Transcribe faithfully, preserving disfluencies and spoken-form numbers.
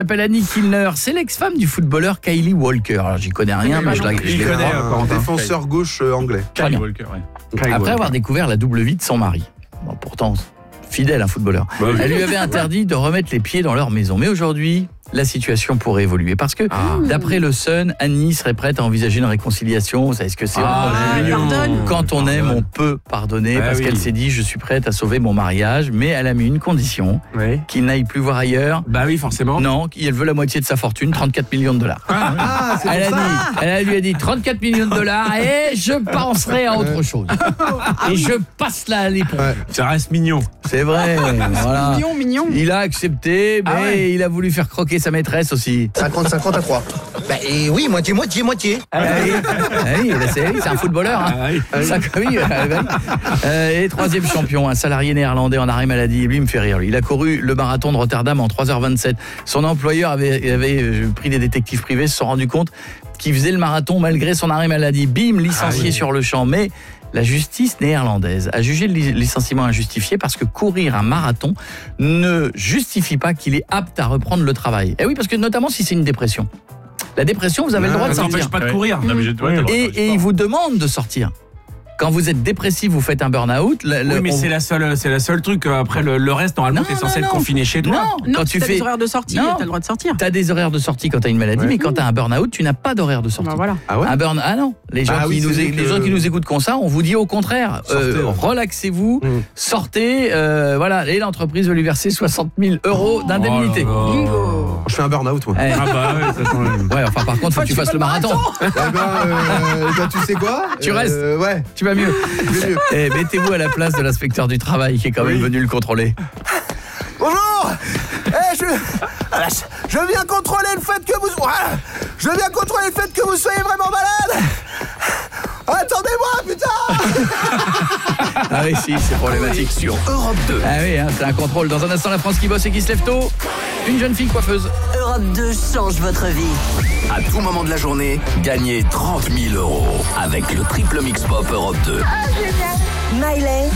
s'appelle Annie Kilner, c'est l'ex-femme du footballeur Kyle Walker. Alors j'y connais rien, mais je la je Il l'ai connaît pas. un défenseur gauche euh, anglais. Très bien. Walker, ouais. Après Walker. avoir découvert la double vie de son mari, bon, pourtant fidèle un footballeur, Bah oui. elle lui avait interdit de remettre les pieds dans leur maison. Mais aujourd'hui, la situation pourrait évoluer parce que Ah. d'après le Sun, Annie serait prête à envisager une réconciliation. Vous savez ce que c'est? Ah, on- c'est mignon. pardonne. Quand on aime, on peut pardonner Ah parce oui. qu'elle s'est dit je suis prête à sauver mon mariage, mais elle a mis une condition, Ouais. qu'il n'aille plus voir ailleurs. Bah oui, forcément. Non, elle veut la moitié de sa fortune, trente-quatre millions de dollars. Ah, c'est Elle, a pour ça. dit, elle lui a dit trente-quatre millions de dollars et je penserai à autre chose. Et je passe là à l'éponge. Ouais. Ça reste mignon. C'est vrai, voilà. Mignon, mignon. Il a accepté, mais Ah ouais. il a voulu faire croquer sa maîtresse aussi. cinquante cinquante à trois. Bah, et oui, moitié, moitié, moitié. Ah oui, ah oui, là, c'est c'est un footballeur. Hein. Ah oui. Ça, oui, euh, oui. Euh, et troisième champion, un salarié néerlandais en arrêt maladie. Lui, il me fait rire. Lui. Il a couru le marathon de Rotterdam en trois heures vingt-sept. Son employeur avait, avait euh, pris des détectives privés, se sont rendus compte qu'il faisait le marathon malgré son arrêt maladie. Bim, licencié Ah oui. sur le champ. Mais la justice néerlandaise a jugé le li- licenciement injustifié parce que courir un marathon ne justifie pas qu'il est apte à reprendre le travail. Et oui, parce que notamment si c'est une dépression. La dépression, vous avez le droit de Ça sortir. n'empêche pas de courir. Non, mais j'ai- ouais, t'as le droit de faire Et, du et sport. il vous demande de sortir. Quand vous êtes dépressif, vous faites un burn-out. le- le- Oui, mais on- c'est la seule, c'est la seule truc. Après le, le reste, normalement, Non, t'es censé non, être non. confiné chez toi. Non, Non, quand si tu t'as fais. des horaires de sortie, Non. t'as le droit de sortir. T'as des horaires de sortie quand t'as une maladie, Ouais. mais quand t'as un burn-out, tu n'as pas d'horaire de sortie. Bah voilà. Ah ouais. Un burn ah non, les gens, Ah qui, oui, nous, c'est é- que- les gens qui nous écoutent comme ça, on vous dit au contraire, euh, Sortez, ouais. relaxez-vous, Mm. sortez, euh, voilà, et l'entreprise va lui verser soixante mille euros d'indemnité. Oh là là. Bingo. Je fais un burn-out, moi. Eh, Ah bah ouais, ça change. ouais, enfin par contre, faut que tu fasses le marathon. Eh ben, euh, eh ben, tu sais quoi Tu Euh, restes. Ouais, Tu vas mieux. je vais mieux. Eh, mettez-vous à la place de l'inspecteur du travail qui est quand même Oui. venu le contrôler. Bonjour. Eh, je... Ah, je viens contrôler le fait que vous... Ah, je viens contrôler le fait que vous soyez vraiment malade. Attendez-moi, putain. Ah oui, si, c'est problématique. Sur Europe deux. Ah oui, hein, c'est un contrôle. Dans un instant, la France qui bosse et qui se lève tôt. Une jeune fille coiffeuse. Europe deux change votre vie. À tout moment de la journée, gagnez trente mille euros avec le triple mix pop Europe deux. Miley.